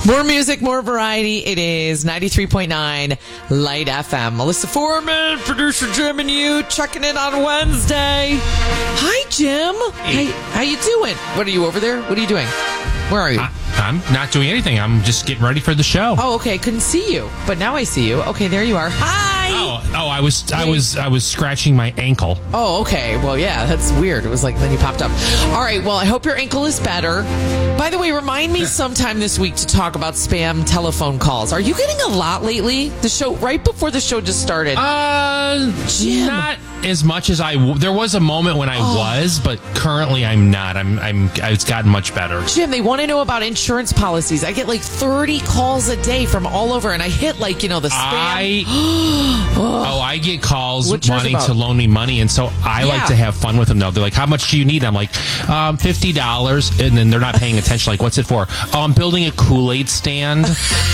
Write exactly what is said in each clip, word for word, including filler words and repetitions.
More music, more variety. It is ninety-three point nine Light F M. Melissa Foreman, producer Jim, and you checking in on Wednesday. Hi, Jim. Hey. How, how you doing? What are you over there? What are you doing? Where are you? I, I'm not doing anything. I'm just getting ready for the show. Oh, okay. Couldn't see you, but now I see you. Okay, there you are. Hi. Oh, oh, I was, I was, I was scratching my ankle. Oh, okay. Well, yeah, that's weird. It was like then you popped up. All right. Well, I hope your ankle is better. By the way, remind me sometime this week to talk about spam telephone calls. Are you getting a lot lately? The show right before the show just started. Uh, Jim. Not as much as I. W- there was a moment when I Oh. was, but currently I'm not. I'm. I'm. It's gotten much better. Jim, they want to know about insurance policies. I get like thirty calls a day from all over, and I hit like, you know, the spam. I. oh, I get calls What's yours wanting about? to loan me money, and so I Yeah. like to have fun with them. Though they're like, "How much do you need?" I'm like, um, fifty dollars, and then they're not paying attention. Like, what's it for? Oh, I'm building a Kool-Aid stand.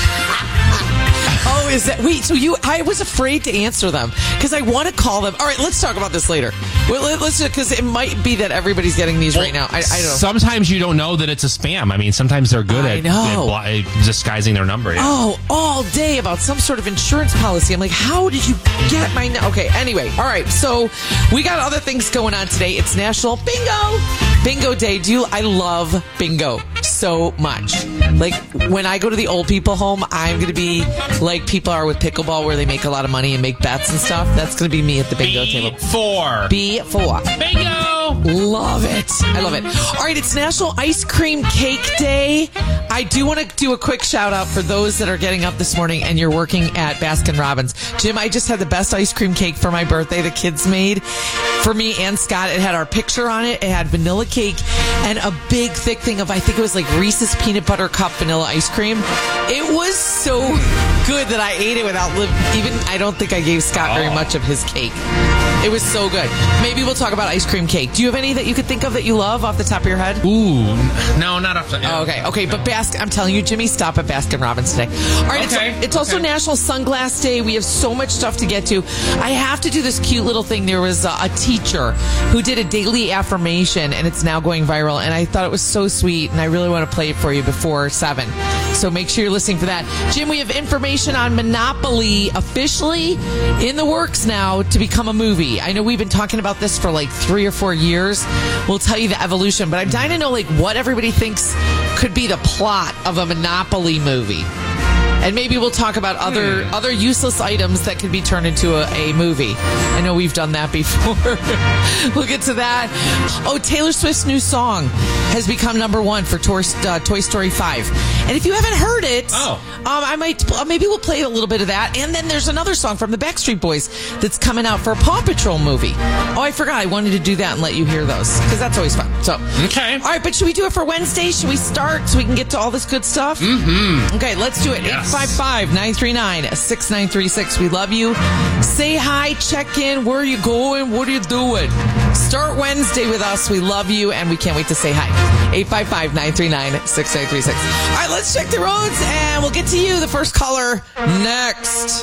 Oh, is that wait? So you? I was afraid to answer them because I want to call them. All right, let's talk about this later. Well, let- let's because it might be that everybody's getting these right now. I, I don't know. Sometimes you don't know that it's a spam. I mean, sometimes they're good I at, know. at bl- disguising their number. Yeah. Oh, all day about some sort of insurance policy. I'm like, how did you get my... n- Okay, anyway. All right, so we got other things going on today. It's National Bingo. Bingo Day. Do you... I love bingo so much. Like, when I go to the old people home, I'm going to be like people are with pickleball where they make a lot of money and make bets and stuff. That's going to be me at the bingo B table. four. B four. Bingo! Love it. I love it. All right, it's National Ice Cream Cake Day. I do want to do a quick shout out for those that are getting up this morning and you're working at Baskin Robbins. Jim, I just had the best ice cream cake for my birthday the kids made for me and Scott. It had our picture on it. It had vanilla cake and a big thick thing of, I think it was like Reese's peanut butter cup vanilla ice cream. It was so good that I ate it without li- even, I don't think I gave Scott very much of his cake. It was so good. Maybe we'll talk about ice cream cake. Do you have any that you could think of that you love off the top of your head? Ooh, no, not off the... Oh, okay, okay, but Bas- I'm telling you, Jimmy, stop at Baskin Robbins today. All right, Okay, it's, it's also okay. National Sunglass Day. We have so much stuff to get to. I have to do this cute little thing. There was a, a teacher who did a daily affirmation, and it's now going viral, and I thought it was so sweet, and I really want to play it for you before seven. So make sure you're listening for that. Jim, we have information on Monopoly officially in the works now to become a movie. I know we've been talking about this for like three or four years. We'll tell you the evolution, but I'm dying to know like what everybody thinks could be the plot of a Monopoly movie. And maybe we'll talk about other Hmm. other useless items that could be turned into a, a movie. I know we've done that before. We'll get to that. Oh, Taylor Swift's new song has become number one for Toy, uh, Toy Story five. And if you haven't heard it, Oh. um, I might uh, maybe we'll play a little bit of that. And then there's another song from the Backstreet Boys that's coming out for a Paw Patrol movie. Oh, I forgot. I wanted to do that and let you hear those because that's always fun. So, Okay. all right, but should we do it for Wednesday? Should we start so we can get to all this good stuff? Mm-hmm. Okay, let's do it. Yes. eight five five, nine three nine, six nine three six. We love you. Say hi, check in. Where are you going? What are you doing? Start Wednesday with us. We love you, and we can't wait to say hi. eight five five, nine three nine, six nine three six. All right, let's check the roads, and we'll get to you, the first caller, next.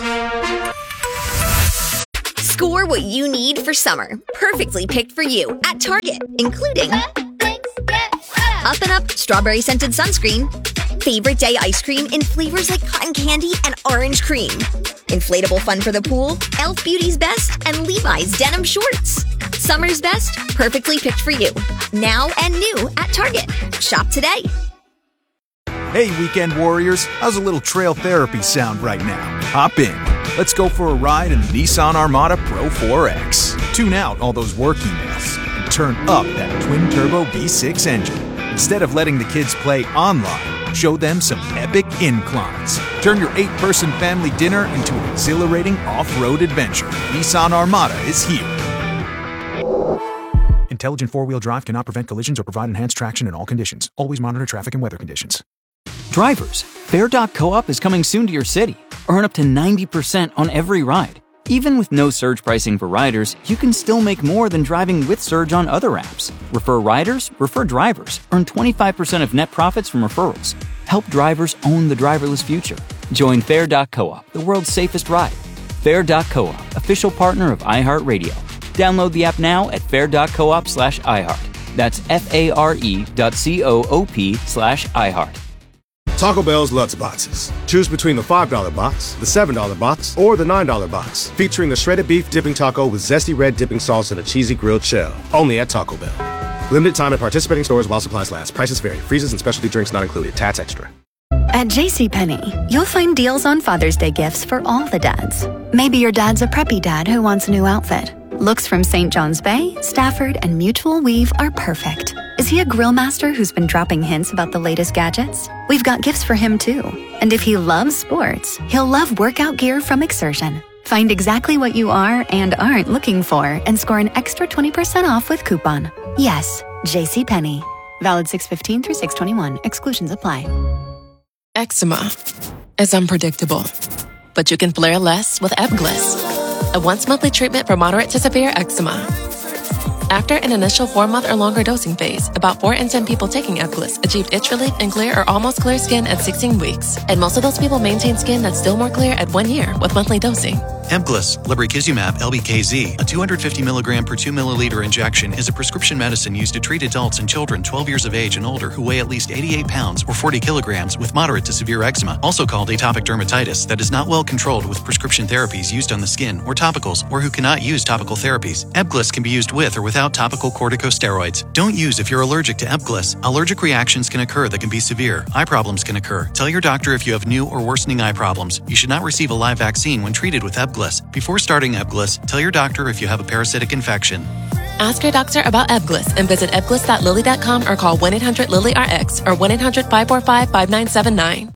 Score what you need for summer. Perfectly picked for you at Target, including Up and Up Strawberry Scented Sunscreen, Favorite Day Ice Cream in flavors like cotton candy and orange cream, Inflatable Fun for the Pool, e l f Beauty's Best, and Levi's Denim Shorts. Summer's best, perfectly picked for you. Now and new at Target. Shop today. Hey, weekend warriors, how's a little trail therapy sound right now? Hop in. Let's go for a ride in the Nissan Armada Pro four X. Tune out all those work emails and turn up that twin-turbo V six engine. Instead of letting the kids play online, show them some epic inclines. Turn your eight-person family dinner into an exhilarating off-road adventure. Nissan Armada is here. Intelligent four-wheel drive cannot prevent collisions or provide enhanced traction in all conditions. Always monitor traffic and weather conditions. Drivers, Fair dot co-op is coming soon to your city. Earn up to ninety percent on every ride. Even with no surge pricing for riders, you can still make more than driving with Surge on other apps. Refer riders, refer drivers. Earn twenty-five percent of net profits from referrals. Help drivers own the driverless future. Join Fair dot co-op, the world's safest ride. Fair dot co-op, official partner of iHeartRadio. Download the app now at fair dot coop slash iHeart. That's F-A-R-E dot C-O-O-P slash iHeart. Fair dot co-op. Fair dot co-op. Official partner of iHeartRadio. Download the app now at fair dot coop slash iHeart. That's F A R E dot C O O P slash iHeart. That's F A R E dot C O O P slash iHeart. Taco Bell's Lutz Boxes. Choose between the five dollar box, the seven dollar box, or the nine dollar box, featuring a shredded beef dipping taco with zesty red dipping sauce and a cheesy grilled shell. Only at Taco Bell. Limited time at participating stores while supplies last. Prices vary. Freezes and specialty drinks not included. Tats extra. At JCPenney, you'll find deals on Father's Day gifts for all the dads. Maybe your dad's a preppy dad who wants a new outfit. Looks from Saint John's Bay, Stafford, and Mutual Weave are perfect. Is he a grill master who's been dropping hints about the latest gadgets? We've got gifts for him too. And if he loves sports, he'll love workout gear from Exertion. Find exactly what you are and aren't looking for and score an extra twenty percent off with coupon. Yes, JCPenney. Valid six fifteen through six twenty-one. Exclusions apply. Eczema is unpredictable, but you can flare less with Ebglyss, a once-monthly treatment for moderate to severe eczema. After an initial four-month or longer dosing phase, about four in ten people taking Ebglyss achieved itch relief and clear or almost clear skin at sixteen weeks, and most of those people maintain skin that's still more clear at one year with monthly dosing. Ebglyss, lebrikizumab L B K Z, a two hundred fifty milligram per two milliliter injection, is a prescription medicine used to treat adults and children twelve years of age and older who weigh at least eighty-eight pounds or forty kilograms with moderate to severe eczema, also called atopic dermatitis, that is not well controlled with prescription therapies used on the skin or topicals, or who cannot use topical therapies. Ebglyss can be used with or without topical corticosteroids. Don't use if you're allergic to Ebglyss. Allergic reactions can occur that can be severe. Eye problems can occur. Tell your doctor if you have new or worsening eye problems. You should not receive a live vaccine when treated with Ebglyss. Before starting Ebglyss, tell your doctor if you have a parasitic infection. Ask your doctor about Ebglyss and visit ebglyss dot lilly dot com or call one eight hundred lilly R X or one eight hundred five four five five nine seven nine.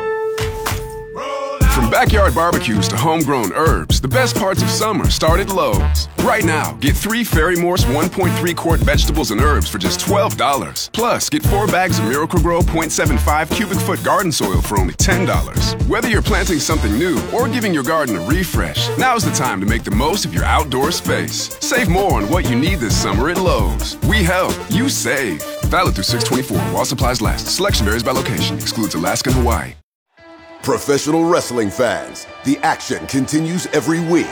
From backyard barbecues to homegrown herbs, the best parts of summer start at Lowe's. Right now, get three Fairy Morse one point three quart vegetables and herbs for just twelve dollars. Plus, get four bags of Miracle-Gro zero point seven five cubic foot garden soil for only ten dollars. Whether you're planting something new or giving your garden a refresh, now's the time to make the most of your outdoor space. Save more on what you need this summer at Lowe's. We help, you save. Valid through six twenty-four while supplies last. Selection varies by location. Excludes Alaska and Hawaii. Professional wrestling fans, the action continues every week.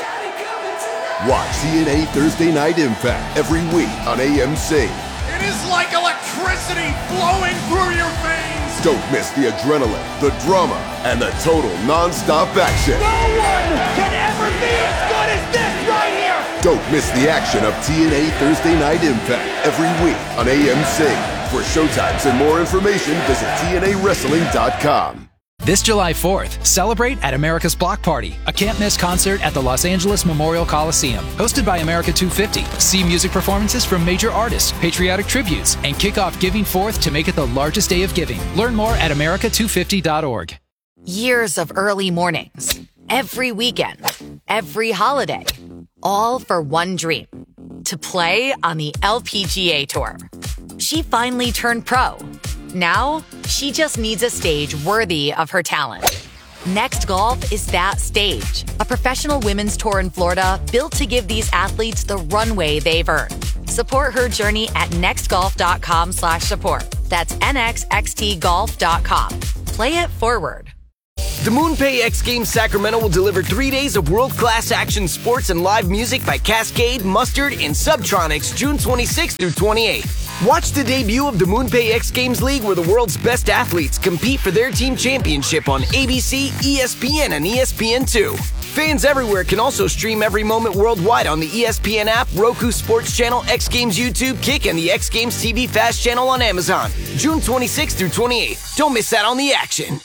Watch T N A Thursday Night Impact every week on A M C. It is like electricity flowing through your veins. Don't miss the adrenaline, the drama, and the total non-stop action. No one can ever be as good as this right here. Don't miss the action of T N A Thursday Night Impact every week on A M C. For showtimes and more information, visit T N A wrestling dot com. This July fourth, celebrate at America's Block Party, a can't-miss concert at the Los Angeles Memorial Coliseum. Hosted by America two fifty, see music performances from major artists, patriotic tributes, and kick off Giving Forth to make it the largest day of giving. Learn more at america two fifty dot org. Years of early mornings, every weekend, every holiday, all for one dream, to play on the L P G A Tour. She finally turned pro. Now, she just needs a stage worthy of her talent. Next Golf is that stage, a professional women's tour in Florida built to give these athletes the runway they've earned. Support her journey at nextgolf.com slash support. That's N X X T golf dot com. Play it forward. The MoonPay X Games Sacramento will deliver three days of world-class action sports and live music by Cascade, Mustard, and Subtronics June twenty-sixth through twenty-eighth. Watch the debut of the MoonPay X Games League where the world's best athletes compete for their team championship on A B C, E S P N, and E S P N two. Fans everywhere can also stream every moment worldwide on the E S P N app, Roku Sports Channel, X Games YouTube, Kick, and the X Games T V Fast channel on Amazon. June twenty-sixth through twenty-eighth. Don't miss out on the action.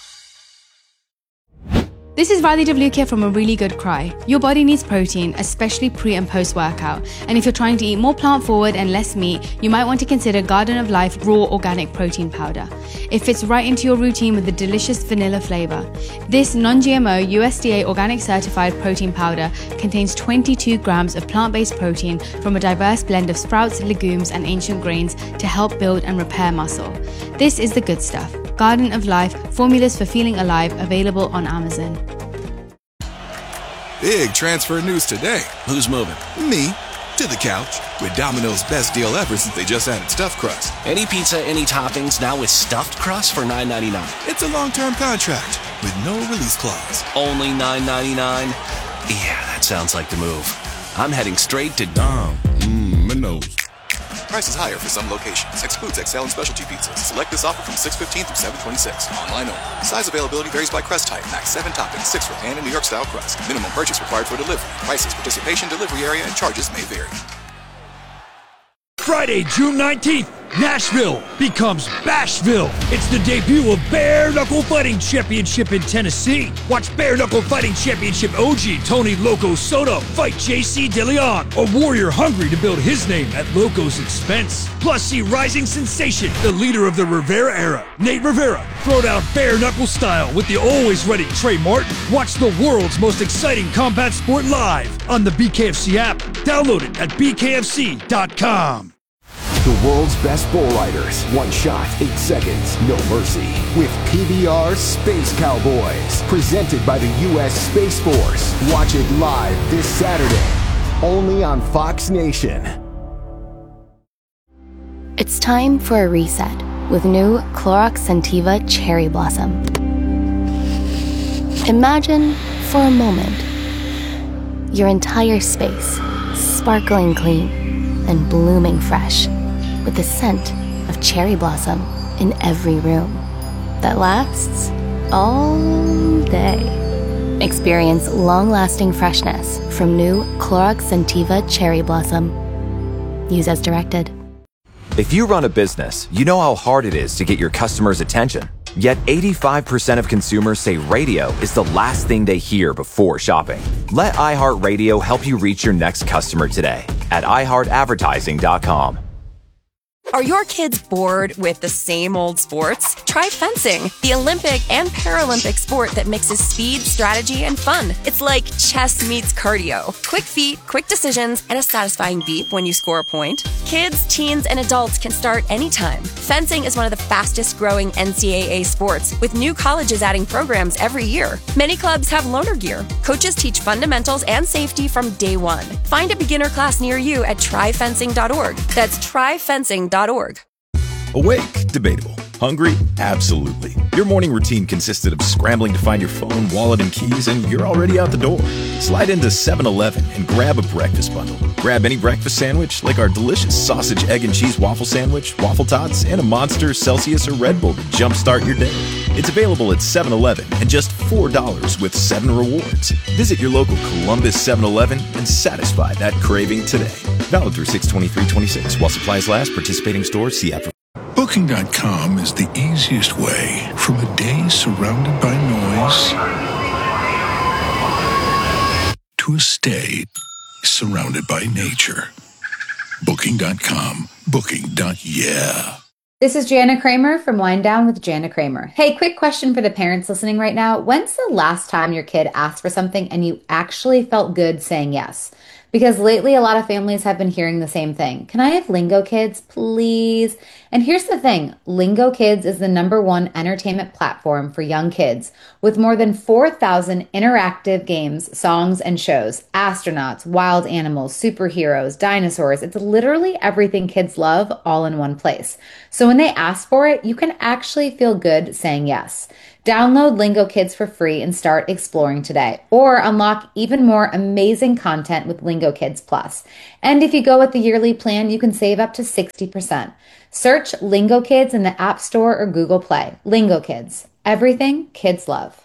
This is Riley W. here from A Really Good Cry. Your body needs protein, especially pre and post workout. And if you're trying to eat more plant forward and less meat, you might want to consider Garden of Life Raw Organic Protein Powder. It fits right into your routine with a delicious vanilla flavor. This non-G M O U S D A organic certified protein powder contains twenty-two grams of plant-based protein from a diverse blend of sprouts, legumes, and ancient grains to help build and repair muscle. This is the good stuff. Garden of Life, formulas for feeling alive, available on Amazon. Big transfer news today. Who's moving? Me. To the couch. With Domino's best deal ever since they just added stuffed crust. Any pizza, any toppings, now with stuffed crust for nine ninety-nine. It's a long-term contract with no release clause. Only nine ninety-nine? Yeah, that sounds like the move. I'm heading straight to Dom. Mmm, my nose. Prices higher for some locations. Excludes Excel and specialty pizzas. Select this offer from six fifteen through seven twenty-six. Online only. Size availability varies by crust type. Max seven toppings, six for pan and New York style crust. Minimum purchase required for delivery. Prices, participation, delivery area, and charges may vary. Friday, June nineteenth, Nashville becomes Bashville. It's the debut of Bare Knuckle Fighting Championship in Tennessee. Watch Bare Knuckle Fighting Championship O G Tony Loco Soto fight J C DeLeon, a warrior hungry to build his name at Loco's expense. Plus, see rising sensation, the leader of the Rivera era, Nate Rivera, throw down bare knuckle style with the always ready Trey Martin. Watch the world's most exciting combat sport live on the B K F C app. Download it at b k f c dot com. The world's best bull riders. One shot, eight seconds, no mercy. With P B R Space Cowboys. Presented by the U S Space Force. Watch it live this Saturday. Only on Fox Nation. It's time for a reset with new Clorox Scentiva Cherry Blossom. Imagine, for a moment, your entire space sparkling clean and blooming fresh, with the scent of cherry blossom in every room that lasts all day. Experience long-lasting freshness from new Clorox Scentiva Cherry Blossom. Use as directed. If you run a business, you know how hard it is to get your customers' attention. Yet eighty-five percent of consumers say radio is the last thing they hear before shopping. Let iHeartRadio help you reach your next customer today at i heart advertising dot com. Are your kids bored with the same old sports? Try fencing, the Olympic and Paralympic sport that mixes speed, strategy, and fun. It's like chess meets cardio. Quick feet, quick decisions, and a satisfying beep when you score a point. Kids, teens, and adults can start anytime. Fencing is one of the fastest growing N C double A sports, with new colleges adding programs every year. Many clubs have loaner gear. Coaches teach fundamentals and safety from day one. Find a beginner class near you at try fencing dot org. That's try fencing dot org. Awake? Debatable. Hungry? Absolutely. Your morning routine consisted of scrambling to find your phone, wallet, and keys, and you're already out the door. Slide into seven eleven and grab a breakfast bundle. Grab any breakfast sandwich, like our delicious sausage, egg, and cheese waffle sandwich, waffle tots, and a Monster, Celsius, or Red Bull to jumpstart your day. It's available at seven eleven and just four dollars with seven rewards. Visit your local Columbus seven eleven and satisfy that craving today. Valid through six twenty-three twenty-six. While supplies last, participating stores, see app for Booking dot com is the easiest way from a day surrounded by noise to a stay surrounded by nature. Booking dot com. Booking. Yeah. This is Jana Kramer from Wind Down with Jana Kramer. Hey, quick question for the parents listening right now. When's the last time your kid asked for something and you actually felt good saying yes? Because lately a lot of families have been hearing the same thing. Can I have Lingo Kids, please? And here's the thing. Lingo Kids is the number one entertainment platform for young kids with more than four thousand interactive games, songs, and shows. Astronauts, wild animals, superheroes, dinosaurs. It's literally everything kids love all in one place. So when they ask for it, you can actually feel good saying yes. Download Lingo Kids for free and start exploring today, or unlock even more amazing content with Lingo Kids Plus. And if you go with the yearly plan, you can save up to sixty percent. Search Lingo Kids in the App Store or Google Play. Lingo Kids, everything kids love.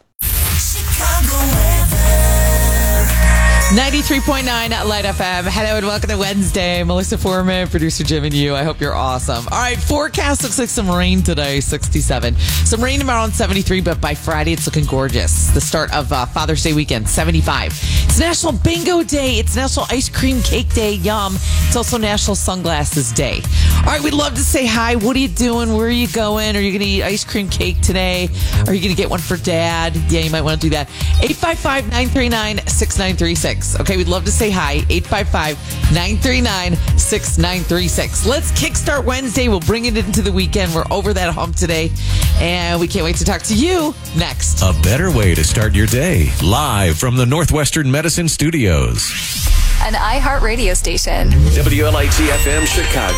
ninety-three point nine at Light F M. Hello and welcome to Wednesday. Melissa Foreman, producer Jim and you. I hope you're awesome. All right, forecast looks like some rain today, sixty-seven. Some rain tomorrow on seventy-three, but by Friday it's looking gorgeous. The start of uh, Father's Day weekend, seventy-five. It's National Bingo Day. It's National Ice Cream Cake Day. Yum. It's also National Sunglasses Day. All right, we'd love to say hi. What are you doing? Where are you going? Are you going to eat ice cream cake today? Are you going to get one for Dad? Yeah, you might want to do that. eight five five, nine three nine, six nine three six. Okay, we'd love to say hi. eight five five, nine three nine, six nine three six. Let's kickstart Wednesday. We'll bring it into the weekend. We're over that hump today, and we can't wait to talk to you next. A better way to start your day. Live from the Northwestern Medicine Studios. An iHeart radio station. W L I T F M Chicago.